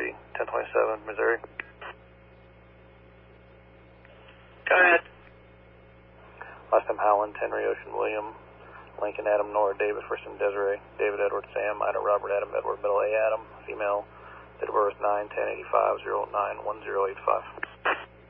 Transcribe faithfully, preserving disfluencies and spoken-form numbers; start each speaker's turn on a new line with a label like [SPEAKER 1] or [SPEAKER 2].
[SPEAKER 1] three, ten twenty-seven, Missouri.
[SPEAKER 2] Go ahead.
[SPEAKER 1] Last name Howland, Henry, Ocean, William, Lincoln, Adam, Nora, David, first name Desiree, David, Edward, Sam, Ida, Robert, Adam, Edward, middle A, Adam, female, date of birth nine ten eighty-five, zero nine one zero eight five.